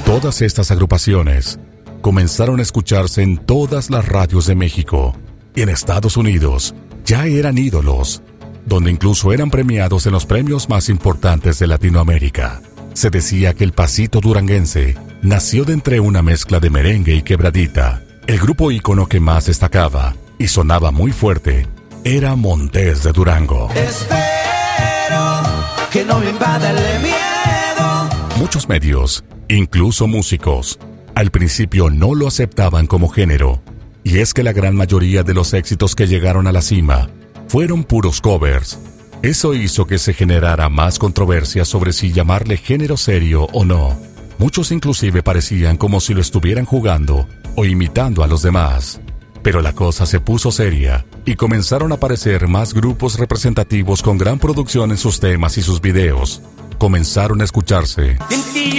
Todas estas agrupaciones comenzaron a escucharse en todas las radios de México y en Estados Unidos ya eran ídolos, donde incluso eran premiados en los premios más importantes de Latinoamérica. Se decía que el pasito duranguense nació de entre una mezcla de merengue y quebradita. El grupo ícono que más destacaba y sonaba muy fuerte era Montés de Durango. Espero que no me invada el miedo. Muchos medios, incluso músicos, al principio no lo aceptaban como género, y es que la gran mayoría de los éxitos que llegaron a la cima fueron puros covers. Eso hizo que se generara más controversia sobre si llamarle género serio o no. Muchos inclusive parecían como si lo estuvieran jugando o imitando a los demás. Pero la cosa se puso seria y comenzaron a aparecer más grupos representativos con gran producción en sus temas y sus videos. Comenzaron a escucharse. En ti